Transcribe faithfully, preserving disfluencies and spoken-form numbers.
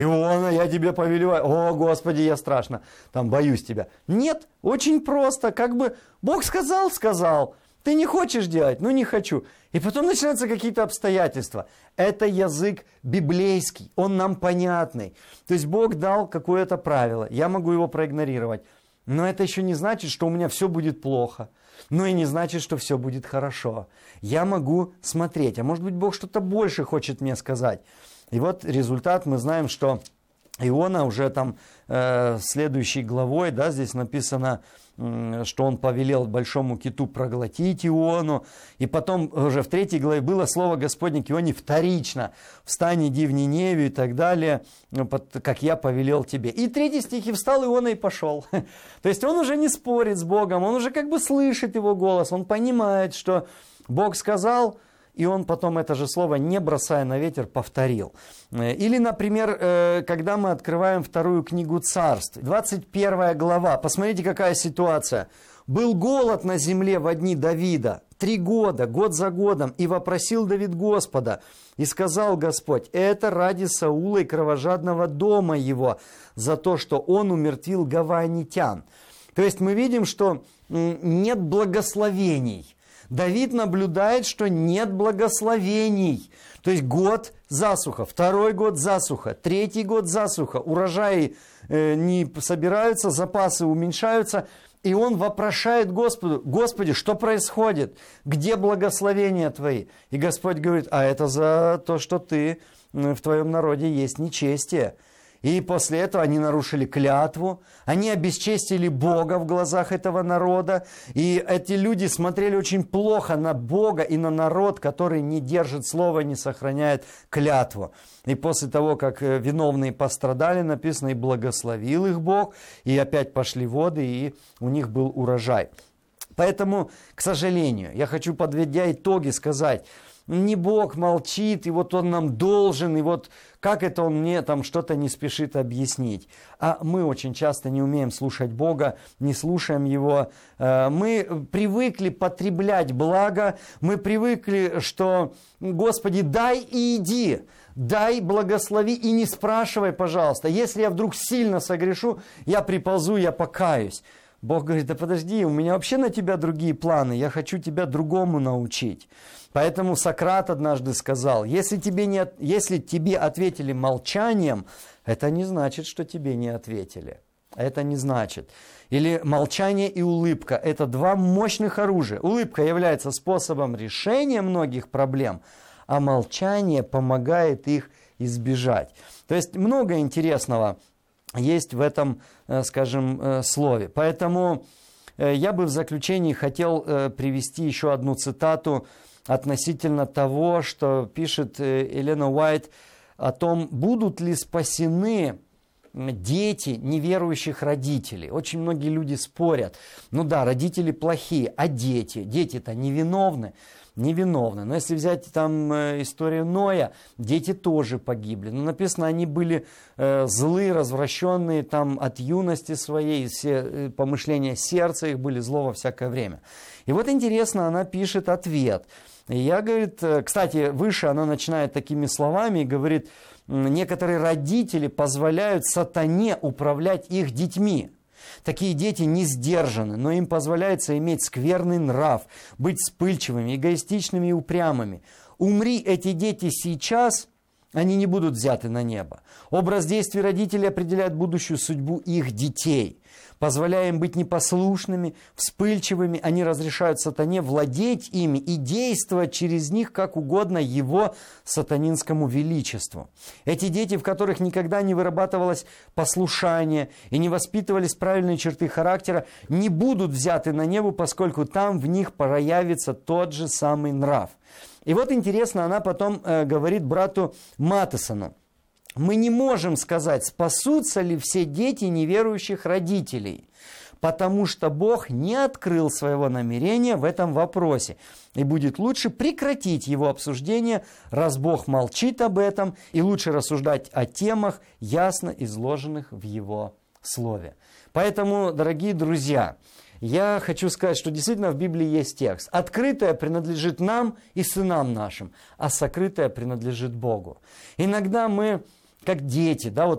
Иона, я тебе повелеваю, о, Господи, я страшно, там, боюсь тебя. Нет, очень просто, как бы Бог сказал, сказал, ты не хочешь делать, ну не хочу. И потом начинаются какие-то обстоятельства. Это язык библейский, он нам понятный. То есть Бог дал какое-то правило, я могу его проигнорировать. Но это еще не значит, что у меня все будет плохо. Но и не значит, что все будет хорошо. Я могу смотреть, а может быть Бог что-то больше хочет мне сказать. И вот результат, мы знаем, что Иона уже там э, следующей главой, да, здесь написано, э, что он повелел большому киту проглотить Иону. И потом уже в третьей главе было слово Господне к Ионе вторично. Встань, иди в Ниневию и так далее, как я повелел тебе. И третий стих, и встал Иона и пошел. То есть он уже не спорит с Богом, он уже как бы слышит его голос, он понимает, что Бог сказал, и он потом это же слово, не бросая на ветер, повторил. Или, например, когда мы открываем вторую книгу Царств, двадцать первая глава, посмотрите, какая ситуация. «Был голод на земле во дни Давида, три года, год за годом, и вопросил Давид Господа, и сказал Господь, это ради Саула и кровожадного дома его, за то, что он умертвил гаваанитян». То есть мы видим, что нет благословений. Давид наблюдает, что нет благословений. То есть год засуха, второй год засуха, третий год засуха, урожаи э, не собираются, запасы уменьшаются. И он вопрошает Господу, Господи, что происходит? Где благословения Твои? И Господь говорит, а это за то, что ты, в твоем народе есть нечестие. И после этого они нарушили клятву, они обесчестили Бога в глазах этого народа. И эти люди смотрели очень плохо на Бога и на народ, который не держит слова, не сохраняет клятву. И после того, как виновные пострадали, написано, и благословил их Бог, и опять пошли воды, и у них был урожай. Поэтому, к сожалению, я хочу, подведя итоги, сказать, не Бог молчит, и вот Он нам должен, и вот как это Он мне там что-то не спешит объяснить. А мы очень часто не умеем слушать Бога, не слушаем Его. Мы привыкли потреблять благо, мы привыкли, что Господи, дай и иди, дай, благослови и не спрашивай, пожалуйста. Если я вдруг сильно согрешу, я приползу, я покаюсь. Бог говорит, да подожди, у меня вообще на тебя другие планы, я хочу тебя другому научить. Поэтому Сократ однажды сказал, если тебе, не, если тебе ответили молчанием, это не значит, что тебе не ответили. Это не значит. Или молчание и улыбка – это два мощных оружия. Улыбка является способом решения многих проблем, а молчание помогает их избежать. То есть много интересного есть в этом, скажем, слове. Поэтому я бы в заключении хотел привести еще одну цитату относительно того, что пишет Елена Уайт о том, будут ли спасены дети неверующих родителей. Очень многие люди спорят. Ну да, родители плохие, а дети? Дети-то невиновны. Невиновны. Но если взять там историю Ноя, дети тоже погибли. Но написано, они были э, злые, развращенные там от юности своей, все э, помышления сердца их были зло во всякое время. И вот интересно, она пишет ответ. И я, говорит, кстати, выше она начинает такими словами и говорит, некоторые родители позволяют сатане управлять их детьми. Такие дети не сдержаны, но им позволяется иметь скверный нрав, быть вспыльчивыми, эгоистичными и упрямыми. Умри эти дети сейчас, они не будут взяты на небо. Образ действий родителей определяет будущую судьбу их детей. Позволяя им быть непослушными, вспыльчивыми, они разрешают сатане владеть ими и действовать через них как угодно его сатанинскому величеству. Эти дети, в которых никогда не вырабатывалось послушание и не воспитывались правильные черты характера, не будут взяты на небо, поскольку там в них проявится тот же самый нрав. И вот интересно, она потом э, говорит брату Матесону. Мы не можем сказать, спасутся ли все дети неверующих родителей, потому что Бог не открыл своего намерения в этом вопросе. И будет лучше прекратить его обсуждение, раз Бог молчит об этом, и лучше рассуждать о темах, ясно изложенных в его слове. Поэтому, дорогие друзья, я хочу сказать, что действительно в Библии есть текст. Открытое принадлежит нам и сынам нашим, а сокрытое принадлежит Богу. Иногда мы, как дети, да, вот